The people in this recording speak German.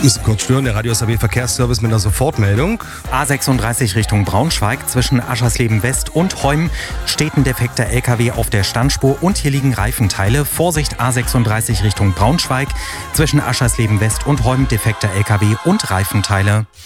Müssen kurz stören, der Radio SAW Verkehrsservice mit einer Sofortmeldung. A36 Richtung Braunschweig zwischen Aschersleben West und Heum steht ein defekter LKW auf der Standspur und hier liegen Reifenteile. Vorsicht, A36 Richtung Braunschweig zwischen Aschersleben West und Heum defekter LKW und Reifenteile.